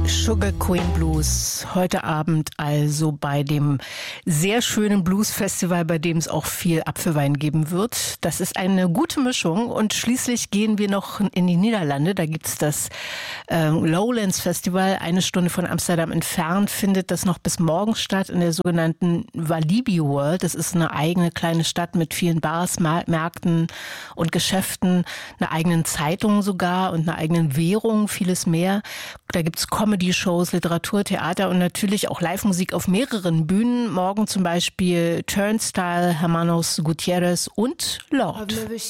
Sugar Queen Blues. Heute Abend also bei dem sehr schönen Blues-Festival, bei dem es auch viel Apfelwein geben wird. Das ist eine gute Mischung. Und schließlich gehen wir noch in die Niederlande. Da gibt es das Lowlands Festival. 1 Stunde von Amsterdam entfernt findet das noch bis morgen statt in der sogenannten Walibi World. Das ist eine eigene kleine Stadt mit vielen Bars, Märkten und Geschäften, einer eigenen Zeitung sogar und einer eigenen Währung, vieles mehr. Da gibt es Comedy-Shows, Literatur, Theater und natürlich auch Live-Musik auf mehreren Bühnen. Morgen zum Beispiel Turnstile, Hermanos Gutierrez und Lord.